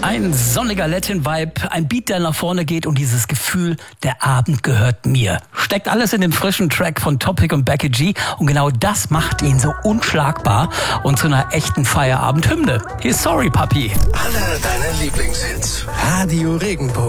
Ein sonniger Latin-Vibe, ein Beat, der nach vorne geht und dieses Gefühl, der Abend gehört mir. Steckt alles in dem frischen Track von Topic und Becky G und genau das macht ihn so unschlagbar und zu einer echten Feierabendhymne. Hier ist Sorry, Papi. Alle deine Lieblingshits. Radio Regenbogen.